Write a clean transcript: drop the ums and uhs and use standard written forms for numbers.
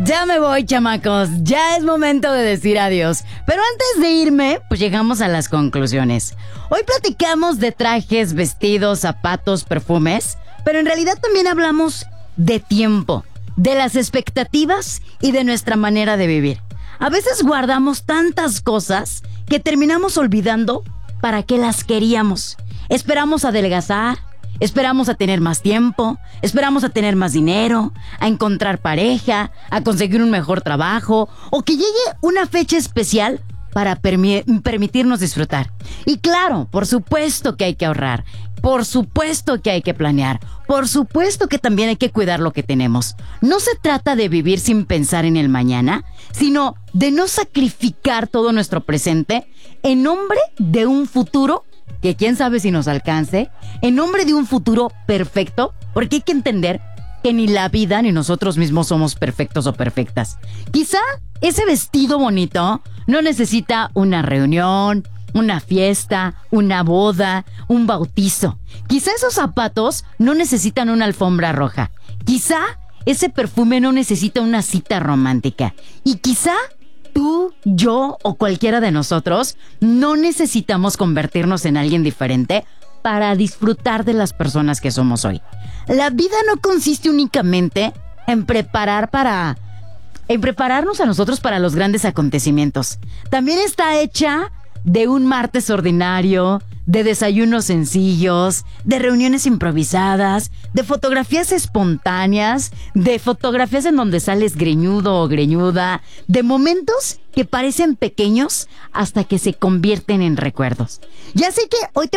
Ya me voy, chamacos. Ya es momento de decir adiós. Pero antes de irme, pues llegamos a las conclusiones. Hoy platicamos de trajes, vestidos, zapatos, perfumes, pero en realidad también hablamos de tiempo, de las expectativas y de nuestra manera de vivir. A veces guardamos tantas cosas que terminamos olvidando para qué las queríamos. Esperamos adelgazar, esperamos a tener más tiempo, esperamos a tener más dinero, a encontrar pareja, a conseguir un mejor trabajo o que llegue una fecha especial para permitirnos disfrutar. Y claro, por supuesto que hay que ahorrar, por supuesto que hay que planear, por supuesto que también hay que cuidar lo que tenemos. No se trata de vivir sin pensar en el mañana, sino de no sacrificar todo nuestro presente en nombre de un futuro que quién sabe si nos alcance, en nombre de un futuro perfecto, porque hay que entender que ni la vida ni nosotros mismos somos perfectos o perfectas. Quizá ese vestido bonito no necesita una reunión, una fiesta, una boda, un bautizo. Quizá esos zapatos no necesitan una alfombra roja. Quizá ese perfume no necesita una cita romántica. Y quizá tú, yo o cualquiera de nosotros no necesitamos convertirnos en alguien diferente para disfrutar de las personas que somos hoy. La vida no consiste únicamente en prepararnos a nosotros para los grandes acontecimientos. También está hecha de un martes ordinario, de desayunos sencillos, de reuniones improvisadas, de fotografías espontáneas, de fotografías en donde sales greñudo o greñuda, de momentos que parecen pequeños hasta que se convierten en recuerdos. Ya sé que hoy te